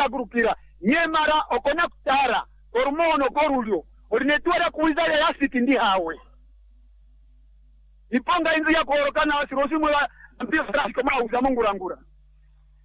gurukira nyemara okona kutara hormono gorulyo orinetwara kuiza ya yasiti ndi hawe iponga inzi ya kuorokana wasirosi mwa mpio sarasi kama uza mungurangura